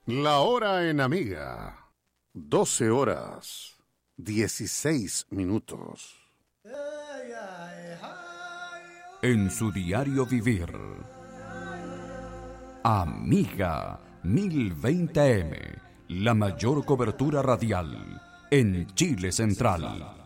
La hora en Amiga, 12 horas, 16 minutos. En su diario vivir, Amiga 1020M, la mayor cobertura radial en Chile Central.